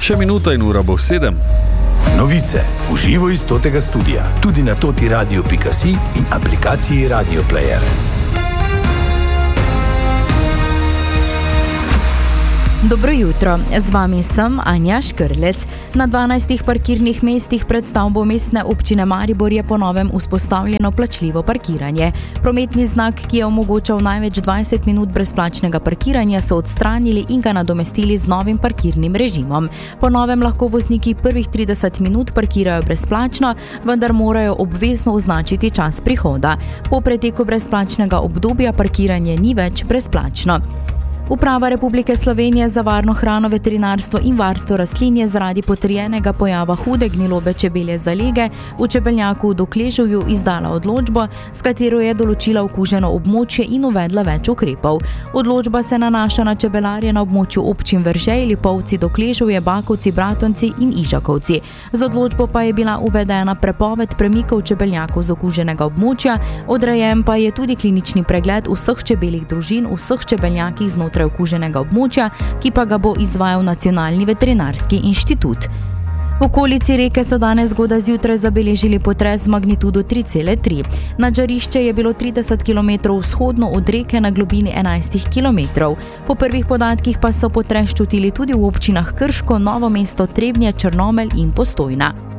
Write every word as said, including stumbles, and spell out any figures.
Še minuta in ura bo sedem. Novice v živo iz totega studia, tudi na toti radio pika si in aplikaciji Radio Player. Dobro jutro, z vami sem Anja Škrlec. Na dvanajstih parkirnih mestih pred stavbo Mestne občine Maribor je po novem vzpostavljeno plačljivo parkiranje. Prometni znak, ki je omogočal največ dvajset minut brezplačnega parkiranja, so odstranili in ga nadomestili z novim parkirnim režimom. Po novem lahko vozniki prvih trideset minut parkirajo brezplačno, vendar morajo obvezno označiti čas prihoda. Po preteku brezplačnega obdobja parkiranje ni več brezplačno. Uprava Republike Slovenije za varno hrano, veterinarstvo in varstvo rastlin je zaradi potrjenega pojava hude gnilobe čebelje zalege v čebelnjaku v Dokleževju izdala odločbo, s katero je določila okuženo območje in uvedla več ukrepov. Odločba se nanaša na čebelarje na območju občin Veržej, Lipovci, Dokleževje, Bakovci, Bratonci in Ižakovci. Z odločbo pa je bila uvedena prepoved premikov čebelnjakov z okuženega območja, odrejen pa je tudi klinični pregled vseh čebeljih družin, vseh čebelnjakih znotraj okuženega območja, ki pa ga bo izvajal Nacionalni veterinarski inštitut. V okolici reke so danes zgodaj zjutraj zabeležili potres z magnitudo tri cela tri. Nadžarišče je bilo trideset kilometrov vzhodno od reke na globini enajst kilometrov. Po prvih podatkih pa so potres čutili tudi v občinah Krško, Novo mesto, Trebnje, Črnomelj in Postojna.